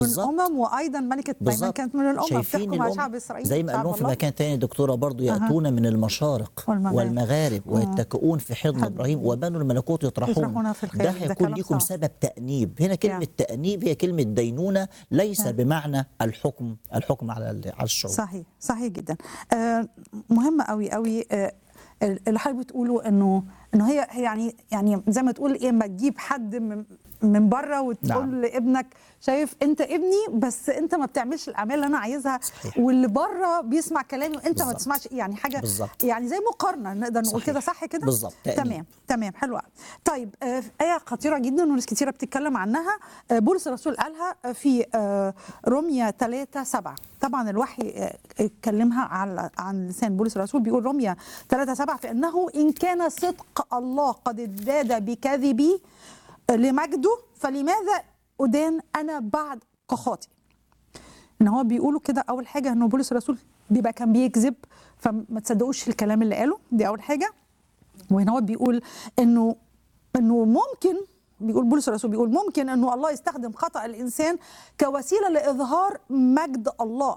الأمم، وأيضا ملكة تايمان كانت من الأمم بتحكم على شعب إسرائيل. زي ما قال لهم في مكان تاني دكتورة برضو، يأتون من المشارق والمغارب ويتكئون في حضن إبراهيم وبنو الملكوت يطرحون. ده هيكون لكم سبب تأنيب. هنا كلمة تأنيب هي كلمة دينونة، ليس بمعنى الحكم على الشعوب. صحيح، صحيح جدا. مهم قوي قوي اللي حضرتك بتقوله انه هي يعني زي ما تقول ايه، ما تجيب حد من بره وتقول لابنك شايف انت ابني بس انت ما بتعملش الاعمال اللي انا عايزها. صحيح. واللي بره بيسمع كلامي وانت ما تسمعش، يعني حاجه بالزبط. يعني زي مقارنه نقدر نقول كده، صح كده؟ بالظبط. تمام حلو قوي. طيب ايه خطيره جدا وناس كثيره بتتكلم عنها، بولس الرسول قالها في رومية 3:7. طبعا الوحي اتكلمها عن لسان بولس الرسول، بيقول رومية 3:7 فانه ان كان صدق الله قد ازداد بكذبي لمجده فلماذا أدان أنا بعد كخاطئ. إن هو بيقولوا كده أول حاجة إنه بولس الرسول كان بيكذب، فما تصدقوش الكلام اللي قاله، دي أول حاجة. وهنا هو بيقول إنه ممكن، بيقول بولس الرسول بيقول ممكن إنه الله يستخدم خطأ الإنسان كوسيلة لإظهار مجد الله.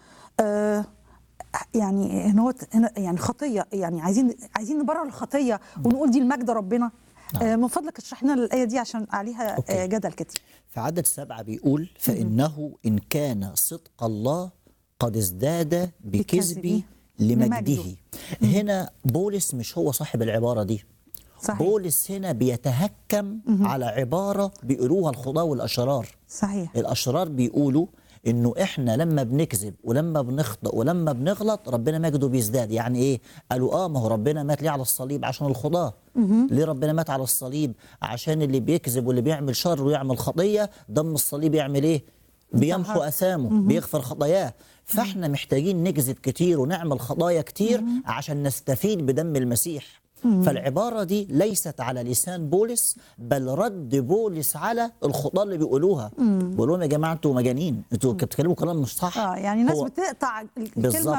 يعني هنا يعني خطية، يعني عايزين نبرر الخطية ونقول دي المجد ربنا. من فضلك اشرح لنا الآية دي عشان عليها جدل كتير. في عدد 7 بيقول فإنه إن كان صدق الله قد ازداد بكذبي لمجده. هنا بولس مش هو صاحب العبارة دي. صحيح. بولس هنا بيتهكم على عبارة بيقولوها الخطاة والأشرار. صحيح. الأشرار بيقولوا إنه إحنا لما بنكذب ولما بنخطئ ولما بنغلط ربنا مجده بيزداد. يعني إيه؟ قالوا ما هو ربنا مات ليه على الصليب؟ عشان الخطاة. ليه ربنا مات على الصليب؟ عشان اللي بيكذب واللي بيعمل شر ويعمل خطية دم الصليب يعمل إيه؟ بيمحو أثامه، بيغفر خطاياه. فإحنا محتاجين نكذب كتير ونعمل خطايا كتير عشان نستفيد بدم المسيح. فالعبارة دي ليست على لسان بولس، بل رد بولس على الخطاة اللي بيقولوها. بيقول لهم يا جماعة انتوا مجانين، انتوا بتتكلموا كلام مش صح. يعني ناس بتقطع الكلمة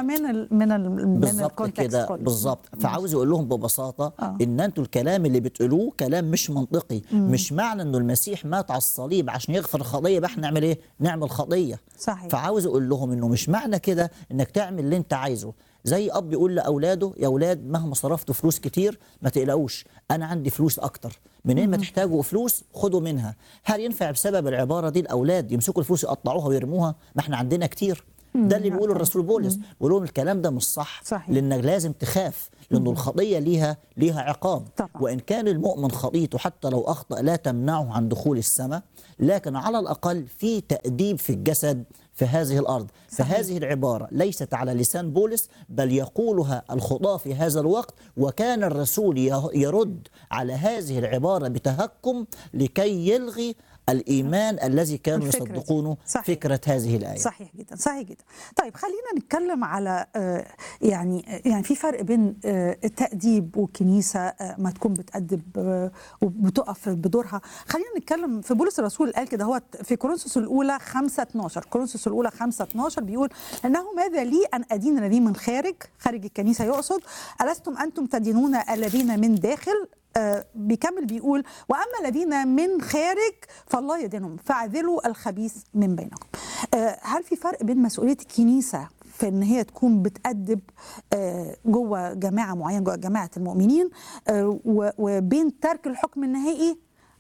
من الكونتكست كله. بالظبط. فعاوز يقول لهم ببساطة ان انتوا الكلام اللي بتقولوه كلام مش منطقي. مش معنى انه المسيح مات على الصليب عشان يغفر الخطية يبقى احنا نعمل ايه؟ نعمل خطية. صحيح. فعاوز اقول لهم انه مش معنى كده انك تعمل اللي انت عايزه. زي اب يقول لاولاده يا اولاد مهما صرفتوا فلوس كتير ما تقلقوش، انا عندي فلوس اكتر، منين ما تحتاجوا فلوس خدوا منها. هل ينفع بسبب العباره دي الاولاد يمسكوا الفلوس يقطعوها ويرموها؟ ما احنا عندنا كتير. ده اللي بيقوله الرسول بولس، بيقول لهم الكلام ده مش صح. صحيح. لانك لازم تخاف، لانه الخطيه ليها عقاب. طبعا. وان كان المؤمن خطيته حتى لو اخطا لا تمنعه عن دخول السماء، لكن على الاقل في تأديب في الجسد في هذه الأرض. صحيح. فهذه العبارة ليست على لسان بولس بل يقولها الخطاة في هذا الوقت، وكان الرسول يرد على هذه العبارة بتهكم لكي يلغي الإيمان الذي كانوا يصدقونه. فكرة هذه الآية. صحيح جدا، صحيح جدا. طيب خلينا نتكلم على يعني في فرق بين التأديب والكنيسة ما تكون بتأدب وبتقف بدورها. خلينا نتكلم في بولس الرسول قال كده هو في كورنثوس الأولى 5:12. كورنثوس الأولى 5:12 بيقول أنه ماذا لي أن أدين الذين من خارج الكنيسة يقصد، ألستم أنتم تدينون الذين من داخل. بيكمل بيقول وأما الذين من خارج فالله يدينهم فاعذلوا الخبيث من بينكم. هل في فرق بين مسؤولية الكنيسة في ان هي تكون بتأدب جوه جماعة معينة، جوه جماعة المؤمنين، وبين ترك الحكم النهائي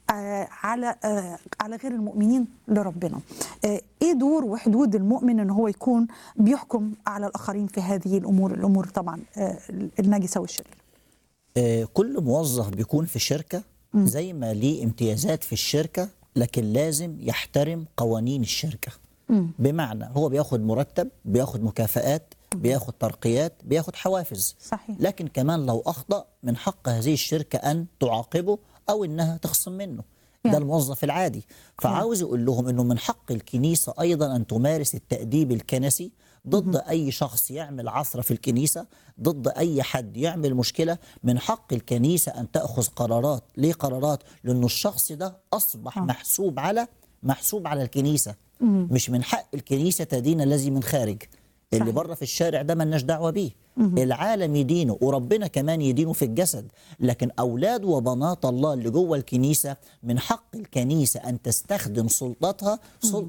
على غير المؤمنين لربنا؟ ايه دور وحدود المؤمن ان هو يكون بيحكم على الآخرين في هذه الأمور طبعا النجسة والشريرة؟ كل موظف بيكون في شركة زي ما ليه امتيازات في الشركة، لكن لازم يحترم قوانين الشركة. بمعنى هو بياخد مرتب، بياخد مكافآت، بياخد ترقيات، بياخد حوافز. صحيح. لكن كمان لو أخطأ من حق هذه الشركة أن تعاقبه أو إنها تخصم منه. ده الموظف العادي. فعاوز يقول لهم إنه من حق الكنيسة أيضا أن تمارس التأديب الكنسي ضد أي شخص يعمل عثرة في الكنيسة، ضد أي حد يعمل مشكلة. من حق الكنيسة أن تأخذ قرارات. ليه قرارات؟ لأنه الشخص ده أصبح محسوب على الكنيسة. مش من حق الكنيسة تدين الذي من خارج. اللي بره في الشارع ده ملناش دعوة بيه. العالم يدينه وربنا كمان يدينه في الجسد، لكن أولاد وبنات الله اللي جوه الكنيسة من حق الكنيسة أن تستخدم سلطتها، سلطة